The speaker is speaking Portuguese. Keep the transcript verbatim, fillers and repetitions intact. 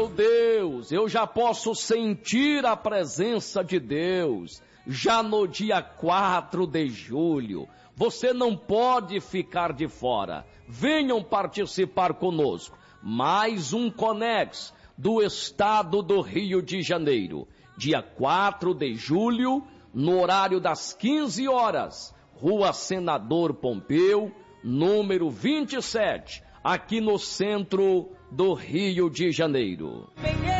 meu Deus, eu já posso sentir a presença de Deus, já no dia quatro de julho. Você não pode ficar de fora. Venham participar conosco. Mais um Conex do estado do Rio de Janeiro. Dia quatro de julho, no horário das quinze horas. Rua Senador Pompeu, número vinte e sete, aqui no centro do Rio de Janeiro.